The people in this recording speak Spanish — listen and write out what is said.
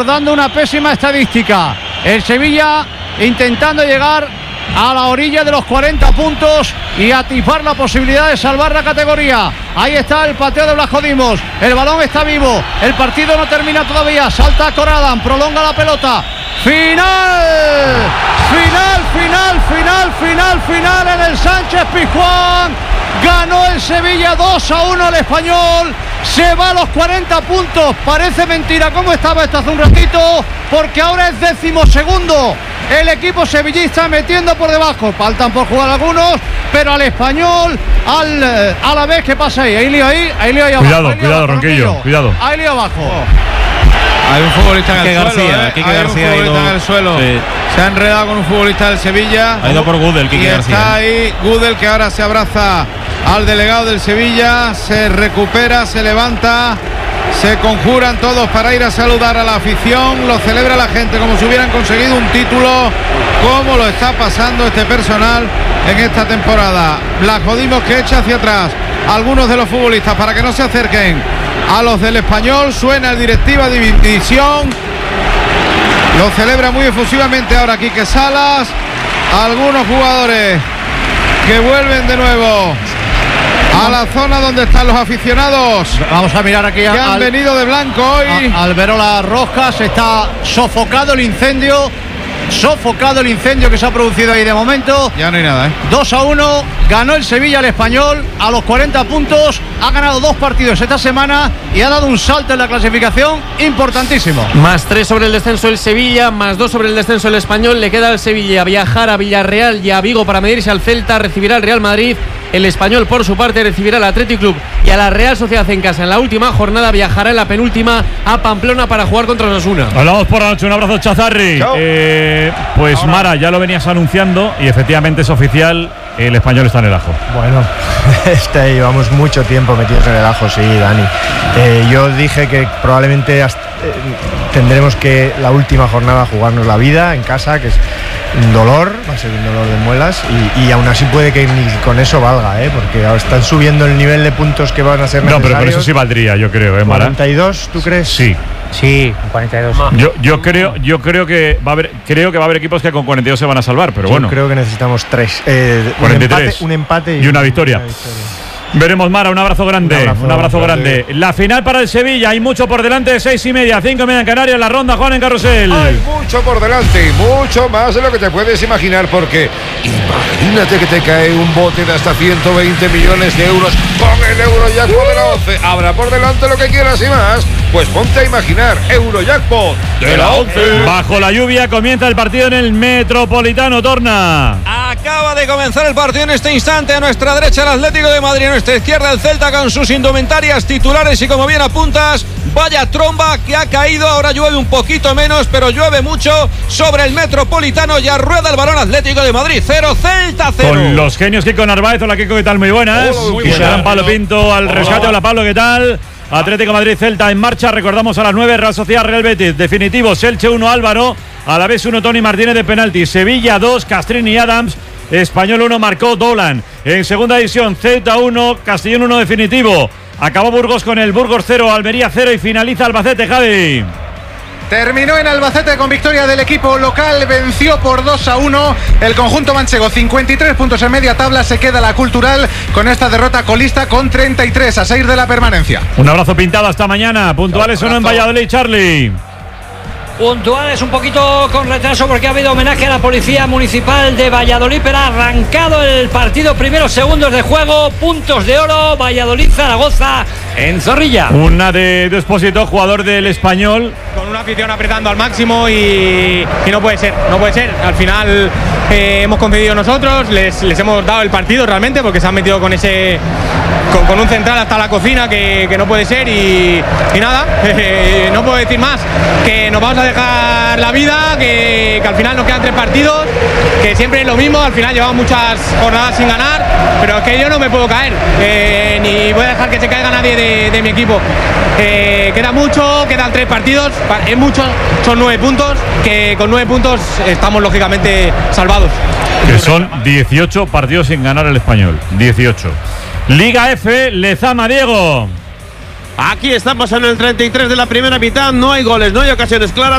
dando una pésima estadística. El Sevilla intentando llegar a la orilla de los 40 puntos y atizar la posibilidad de salvar la categoría. Ahí está el pateo de Blasco Dimos. El balón está vivo. El partido no termina todavía. Salta Corradan, prolonga la pelota. Final en el Sánchez Pizjuán. Ganó el Sevilla 2-1 al Español. Se va a los 40 puntos. Parece mentira cómo estaba esto hace un ratito, porque ahora es 12º el equipo sevillista, metiendo por debajo. Faltan por jugar algunos, pero al Español, a la vez. ¿Qué pasa ahí? Hay lío ahí abajo. Cuidado, Ronquillo, cuidado. Hay lío abajo. Hay un futbolista en el García, suelo. Quique García un futbolista en el suelo. Sí. Se ha enredado con un futbolista del Sevilla. Ha ido por Gudel, Quique y García. Está ahí Gudel, que ahora se abraza al delegado del Sevilla. Se recupera, se levanta. Se conjuran todos para ir a saludar a la afición. Lo celebra la gente como si hubieran conseguido un título. Cómo lo está pasando este personal en esta temporada. Blasco Dimos, que echa hacia atrás a algunos de los futbolistas para que no se acerquen a los del Español. Suena el directiva de división. Lo celebra muy efusivamente ahora Quique Salas. Algunos jugadores que vuelven de nuevo a la zona donde están los aficionados. Vamos a mirar aquí. Que han venido de blanco hoy. Alberola Roscas. Está sofocado el incendio que se ha producido ahí de momento. Ya no hay nada, 2-1, ganó el Sevilla al Español a los 40 puntos. Ha ganado 2 partidos esta semana y ha dado un salto en la clasificación importantísimo. +3 sobre el descenso el Sevilla, +2 sobre el descenso el Español. Le queda al Sevilla viajar a Villarreal y a Vigo para medirse al Celta. Recibirá al Real Madrid. El Español, por su parte, recibirá al Athletic Club y a la Real Sociedad en casa. En la última jornada viajará en la penúltima a Pamplona para jugar contra Osasuna. Hablamos por la noche. Un abrazo, Chazarri. Pues ahora, Mara, ya lo venías anunciando y efectivamente es oficial. El Español está en el ajo. Bueno, llevamos mucho tiempo metidos en el ajo, sí, Dani. Yo dije que probablemente tendremos que la última jornada jugarnos la vida en casa, que es un dolor, va a ser un dolor de muelas, y aún así puede que ni con eso valga, porque ahora están subiendo el nivel de puntos que van a ser necesarios. No, pero por eso sí valdría, yo creo, Mara. 42, ¿tú crees? Sí, 42. Yo creo que va a haber equipos que con 42 se van a salvar, pero bueno. Yo creo que necesitamos 3. 43. Un empate y una victoria. Veremos, Mara, un abrazo grande. Un abrazo grande. La final para el Sevilla, hay mucho por delante, 6:30, 5:30 en Canarias, la ronda, Juan, en Carrusel. Hay mucho por delante, mucho más de lo que te puedes imaginar, porque imagínate que te cae un bote de hasta 120 millones de euros con el Eurojackpot de la 11. Habrá por delante lo que quieras y más. Pues ponte a imaginar, Eurojackpot de la 11. Bajo la lluvia comienza el partido en el Metropolitano, Torna. Acaba de comenzar el partido en este instante. A nuestra derecha el Atlético de Madrid, a nuestra izquierda el Celta con sus indumentarias titulares, y como bien apuntas, vaya tromba que ha caído. Ahora llueve un poquito menos, pero llueve mucho sobre el Metropolitano. Ya rueda el balón. Atlético de Madrid 0, Celta 0. Con los genios Kiko Narváez. Hola, Kiko, ¿qué tal? Muy buenas. Muy buenas. buenas. Pablo Pinto al rescate. Hola, Pablo, ¿qué tal? Atlético Madrid, Celta en marcha. Recordamos a las 9, Real Sociedad, Real Betis. Definitivos, Elche 1, Álvaro. A la vez 1, Tony Martínez de penalti. Sevilla 2, Castrini y Adams. Español 1, marcó Dolan. En segunda división, Ceuta 1, Castellón 1 definitivo. Acabó Burgos con el Burgos 0, Almería 0 y finaliza Albacete, Javi. Terminó en Albacete con victoria del equipo local, venció por 2-1 el conjunto manchego, 53 puntos en media tabla, se queda la Cultural con esta derrota colista con 33 a 6 de la permanencia. Un abrazo pintado, hasta mañana. Puntuales o no en Valladolid, Charlie. Puntuales un poquito con retraso porque ha habido homenaje a la Policía Municipal de Valladolid, pero ha arrancado el partido, primeros segundos de juego, puntos de oro, Valladolid-Zaragoza en Zorrilla. Una de Expósito, jugador del Español. Con una afición apretando al máximo y no puede ser, al final hemos concedido nosotros, les hemos dado el partido realmente, porque se han metido con ese... Con un central hasta la cocina que no puede ser y nada, no puedo decir más, que nos vamos a dejar la vida, que al final nos quedan 3 partidos, que siempre es lo mismo, al final llevamos muchas jornadas sin ganar, pero es que yo no me puedo caer, ni voy a dejar que se caiga nadie de mi equipo. Queda mucho, quedan 3 partidos, es mucho, son 9 puntos, que con 9 puntos estamos lógicamente salvados. Que son 18 partidos sin ganar el Español, 18. Liga F, Lezama, Diego. Aquí estamos en el 33 de la primera mitad. No hay goles, no hay ocasiones claras.